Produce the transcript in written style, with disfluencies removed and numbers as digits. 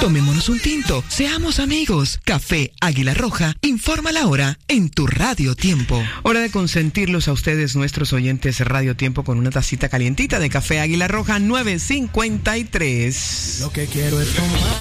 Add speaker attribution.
Speaker 1: Tomémonos un tinto, seamos amigos. Café Águila Roja, informa la hora en tu Radio Tiempo.
Speaker 2: Hora de consentirlos a ustedes, nuestros oyentes Radio Tiempo, con una tacita calientita de Café Águila Roja 953.
Speaker 3: Lo que quiero es tomar.